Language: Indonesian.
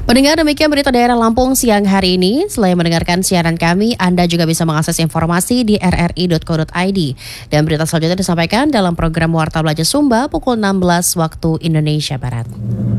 Pendengar, demikian berita daerah Lampung siang hari ini. Selain mendengarkan siaran kami, Anda juga bisa mengakses informasi di rri.co.id. Dan berita selanjutnya disampaikan dalam program Warta Belajar Sumba pukul 16 waktu Indonesia Barat.